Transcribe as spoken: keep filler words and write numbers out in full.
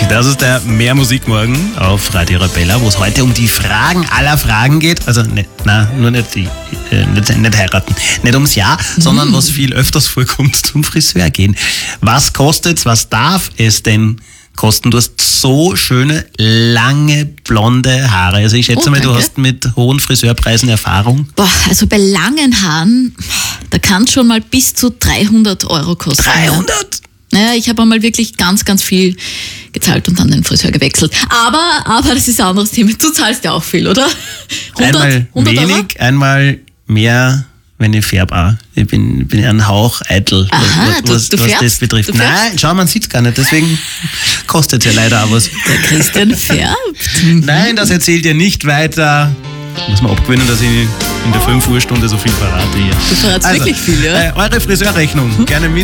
Das ist der Mehr Musik morgen auf Radio Arabella, wo es heute um die Fragen aller Fragen geht. Also nicht, nein, nur nicht, die, äh, nicht, nicht heiraten, nicht ums Jahr, mhm. sondern was viel öfters vorkommt, zum Friseur gehen. Was kostet's, was darf es denn kosten? Du hast so schöne, lange, blonde Haare. Also ich schätze Oh, mal, du danke. hast mit hohen Friseurpreisen Erfahrung. Boah, also bei langen Haaren, da kann es schon mal bis zu dreihundert Euro kosten. dreihundert? Naja, ich habe einmal wirklich ganz, ganz viel gezahlt und dann den Friseur gewechselt. Aber, aber das ist ein anderes Thema. Du zahlst ja auch viel, oder? hundert, Einmal hundert wenig, Euro? einmal mehr, wenn ich färbe auch. Ich bin, bin ein Hauch eitel, Aha, was, du- was, du was das färbst? betrifft. Du färbst? Nein, schau, man sieht's gar nicht, deswegen kostet es ja leider auch was. Der Christian färbt. Nein, das erzählt ihr nicht weiter. Muss man abgewöhnen, dass ich in der fünf Uhr Stunde so viel verrate hier. Du verratst Also, wirklich viel, ja? Äh, eure Friseurrechnung gerne mit.